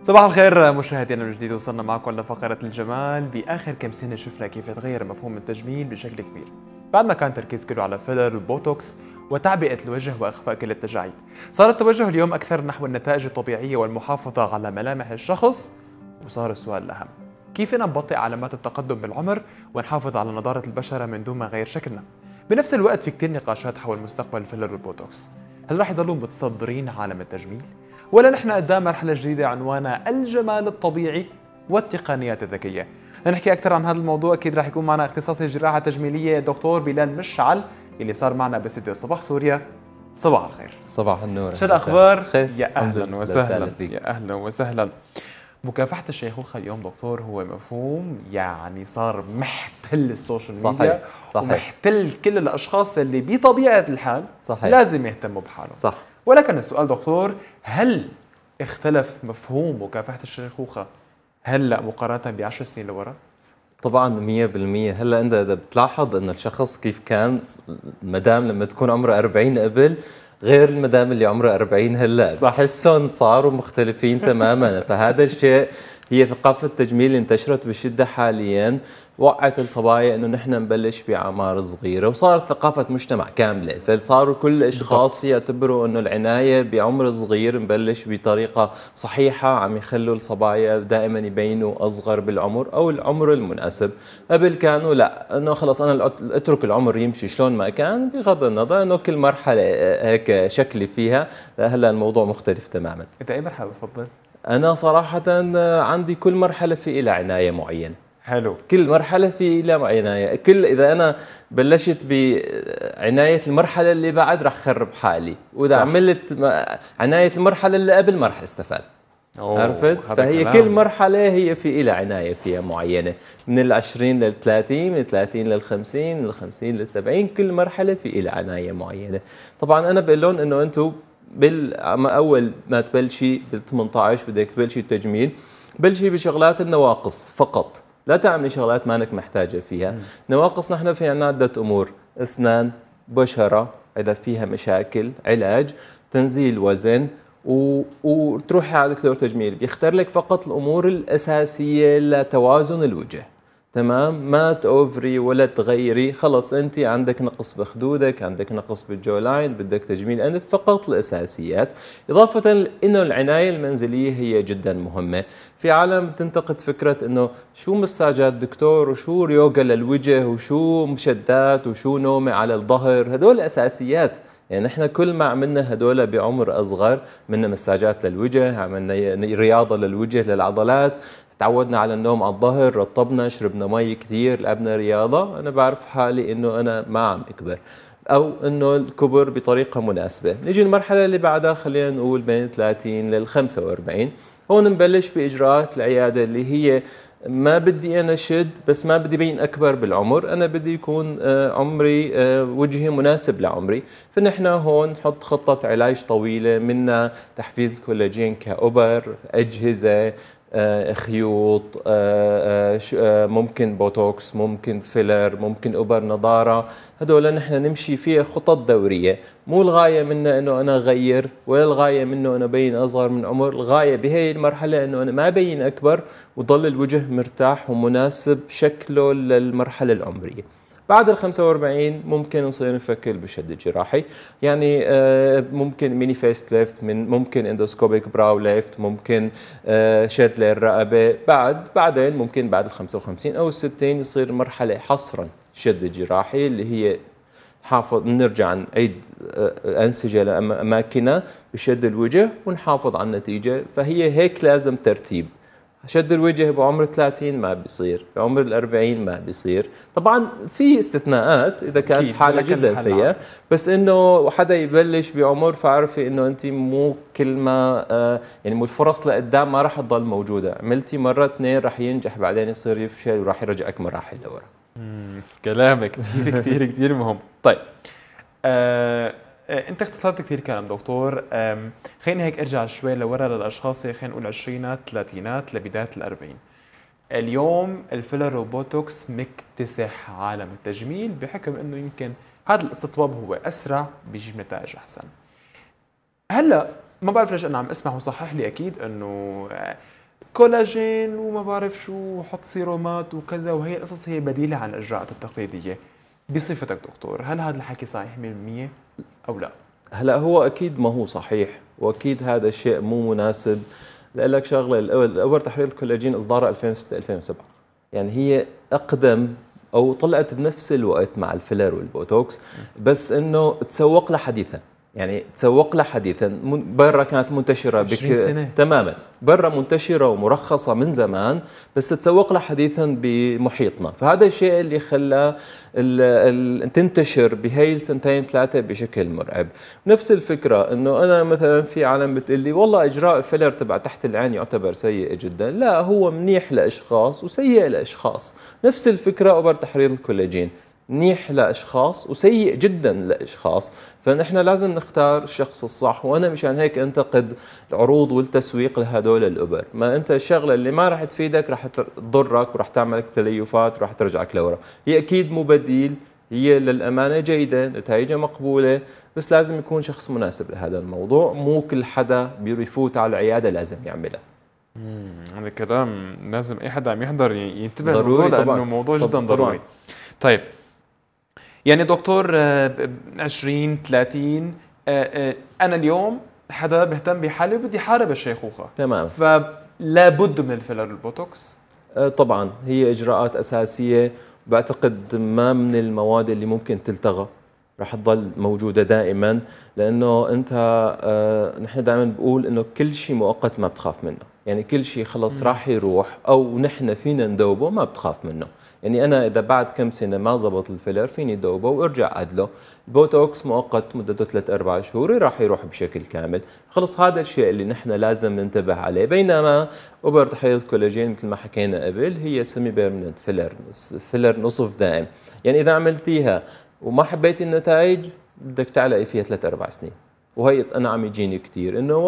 صباح الخير مشاهدينا من جديد. وصلنا معكم لفقرة الجمال. بآخر كم سنة شفنا كيف تغير مفهوم التجميل بشكل كبير، بعد ما كان تركيز كله على فيلر وبوتوكس وتعبئة الوجه وإخفاء كل التجاعيد، صار التوجه اليوم أكثر نحو النتائج الطبيعية والمحافظة على ملامح الشخص. وصار السؤال الأهم: كيف نبطئ علامات التقدم بالعمر ونحافظ على نضارة البشرة من دون ما نغير شكلنا؟ بنفس الوقت في كتير نقاشات حول مستقبل الفيلر والبوتوكس. هل رح يضلوا متصدرين عالم التجميل؟ ولا نحن قدام مرحلة جديدة عنوانها الجمال الطبيعي والتقنيات الذكية؟ لنحكي أكثر عن هذا الموضوع أكيد رح يكون معنا اختصاصي الجراحة التجميلية الدكتور بلال مشعل اللي صار معنا باستديو صباح سوريا. صباح الخير. صباح النور. شو الأخبار؟ خير. يا أهلا وسهلا. يا أهلا وسهلا. مكافحة الشيخوخة اليوم دكتور هو مفهوم يعني صار محتل السوشيال ميديا. صحيح. ومحتل كل الأشخاص اللي بطبيعة الحال صحيح. لازم يهتموا بحالهم. صح. ولكن السؤال دكتور، هل اختلف مفهوم مكافحة الشيخوخة هلا مقارنة ب10 سنين لورا؟ طبعا 100%. هلا انت اذا بتلاحظ انه الشخص كيف كان المدام لما تكون عمره 40 قبل غير المدام اللي عمره 40 هلا، بتحسهم صاروا مختلفين تماما. فهذا الشيء هي ثقافة التجميل اللي انتشرت بشدة حاليا، وقعت الصبايا انه نحن نبلش باعمار صغيره، وصارت ثقافه مجتمع كامله، فصاروا كل الاشخاص يعتبروا انه العنايه بعمر صغير نبلش بطريقه صحيحه، عم يخلوا الصبايا دائما يبينوا اصغر بالعمر او العمر المناسب. قبل كانوا لا، انه خلص انا اترك العمر يمشي شلون ما كان، بغض النظر انه كل مرحله هيك شكلي فيها. هلا الموضوع مختلف تماما. انت اي مرحله بتفضل؟ انا صراحه عندي كل مرحله في لها عنايه معينه. حلو. كل مرحلة في لها عناية. إذا أنا بلشت بعناية المرحلة اللي بعد رح خرب حالي، وإذا صح. عملت عناية المرحلة اللي قبل ما رح استفاد. عرفت؟ فهي كلام. كل مرحلة هي في لها عناية فيها معينة، من 20 لل 30، من 30 لل 50، من 50 لل 70، كل مرحلة في لها عناية معينة. طبعا أنا بقول لهم إنه أنتم أول ما تبلشي بال 18 بدك تبلشي التجميل، بلشي بشغلات النواقص فقط، لا تعملي شغلات ما انك محتاجه فيها. نواقص نحن في عنا عده امور: اسنان، بشره اذا فيها مشاكل، علاج، تنزيل وزن، وتروحي على دكتور تجميل بيختار لك فقط الامور الاساسيه لتوازن الوجه. تمام؟ ما تأوفري ولا تغيري. خلص انت عندك نقص بخدودك، عندك نقص بالجولاين، بدك تجميل انف، فقط الاساسيات. اضافه انه العنايه المنزليه هي جدا مهمه. في عالم تنتقد فكره انه شو مساجات دكتور، وشو ريوغا للوجه، وشو مشدات، وشو نومه على الظهر. هدول اساسيات. يعني نحن كل ما عملنا هدول بعمر اصغر، منا مساجات للوجه، عملنا رياضه للوجه للعضلات، تعودنا على النوم على الظهر، رطبنا، شربنا مي كثير، لعبنا رياضة، أنا بعرف حالي إنه أنا ما عم أكبر، أو إنه الكبر بطريقة مناسبة. نيجي المرحلة اللي بعدها، خلينا نقول بين 30 لل 45، هون نبلش بإجراءات العيادة اللي هي ما بدي أنا شد، بس ما بدي بين أكبر بالعمر، أنا بدي يكون عمري وجهي مناسب لعمري. فنحن هون نحط خطة علاج طويلة، منا تحفيز الكولاجين كأوبر، أجهزة، خيوط، ممكن بوتوكس، ممكن فيلر، ممكن أوبر نضارة. هدول نحن نمشي فيها خطط دورية. مو الغاية منه انه انا اغير، ولا الغاية منه انا ابين اصغر من عمر. الغاية بهي المرحلة انه انا ما ابين اكبر، وضل الوجه مرتاح ومناسب شكله للمرحلة العمرية. بعد ال 45 ممكن نصير نفكر بشد جراحي، يعني ممكن ميني فيس ليفت، ممكن اندوسكوبيك براو ليفت، ممكن شد للرقبة. بعدين ممكن بعد ال 55 أو ال 60 يصير مرحلة حصرا شد جراحي، اللي هي نرجع نعيد أنسجة لأماكنها بشد الوجه ونحافظ على النتيجة. فهي هيك لازم ترتيب. شد الوجه بعمر 30 ما بيصير، بعمر ال 40 ما بيصير. طبعا في استثناءات اذا كانت حاله جدا سيئه، بس انه حدا يبلش بعمر، فعرفي انه انت مو كل ما يعني مو الفرص لقدام ما راح تضل موجوده. عملتي مره اثنين راح ينجح، بعدين يصير يفشل وراح يرجعك مراحل لورا. كلامك كثير كثير كثير مهم. طيب انت اختصرت كثير كلام دكتور. خليني هيك ارجع شوي لورا للاشخاص، خلينا نقول العشرينات، ثلاثينات لبدايه ال40. اليوم الفيلر وبوتوكس مكتسح عالم التجميل، بحكم انه يمكن هذا الاستطباب هو اسرع، بيجيب نتائج احسن. هلا ما بعرف ليش انا عم اسمع، وصحح لي اكيد، انه كولاجين وما بعرف شو وحط سيرومات وكذا، وهي القصص هي بديله عن الاجراءات التقليديه. بصفتك دكتور، هل هذا الحكي صحيح 100% او لا؟ هلا هو اكيد ما هو صحيح، واكيد هذا الشيء مو مناسب. لأقول لك شغله، الاول تحليل الكولاجين اصدارها 2006 2007، يعني هي اقدم او طلعت بنفس الوقت مع الفيلر والبوتوكس، بس انه تسوق لها حديثا. يعني تسوق لها حديثا، برا كانت منتشره 20 سنة. تماما، برا منتشره ومرخصه من زمان، بس تسوق لها حديثا بمحيطنا. فهذا الشيء اللي خلى تنتشر بهي السنتين ثلاثه بشكل مرعب. نفس الفكره انه انا مثلا في عالم بتقول لي والله اجراء فيلر تبع تحت العين يعتبر سيء جدا. لا، هو منيح لاشخاص وسيء لاشخاص. نفس الفكره اوبر تحرير الكولاجين، منيح لاشخاص وسيء جدا لاشخاص. فنحن لازم نختار الشخص الصح، وانا مشان هيك انتقد العروض والتسويق لهدول الابر. ما انت الشغله اللي ما راح تفيدك راح تضرك وراح تعملك تليفات وراح ترجعك لورا. هي اكيد مو بديل، هي للامانه جيده، نتائجها مقبوله، بس لازم يكون شخص مناسب لهذا الموضوع. مو كل حدا بيفوت على العياده لازم يعملها. هذا الكلام لازم اي حدا عم يحضر ينتبه ضروري للموضوع، طبعاً. لانه موضوع جدا طبعاً. ضروري. طيب يعني دكتور، 20 30 انا اليوم حدا بيهتم بحالي وبدي حارب الشيخوخه، تمام. فلا بد من الفيلر البوتوكس. طبعا هي اجراءات اساسيه، بعتقد ما من المواد اللي ممكن تلتغى، رح تضل موجوده دائما. لانه انت نحن دائما بقول انه كل شيء مؤقت ما بتخاف منه، يعني كل شيء خلص راح يروح او نحن فينا ندوبه ما بتخاف منه. يعني انا اذا بعد كم سنه ما زبط الفيلر فيني دوبه وارجع عدله. البوتوكس مؤقت مدته 3-4 شهور راح يروح بشكل كامل. خلص هذا الشيء اللي نحن لازم ننتبه عليه. بينما اوبر تحليل الكولاجين مثل ما حكينا قبل هي سيمي بيرمننت فيلر نصف دائم. يعني اذا عملتيها وما حبيتي النتائج بدك تعلقي فيها 3-4 سنين. وهي انا عم يجيني كثير انه